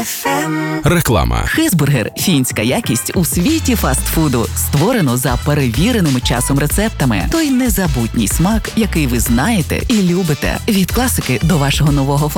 Реклама. Хесбургер – фінська якість у світі фастфуду. Створено за перевіреними часом рецептами. Той незабутній смак, який ви знаєте і любите. Від класики до вашого нового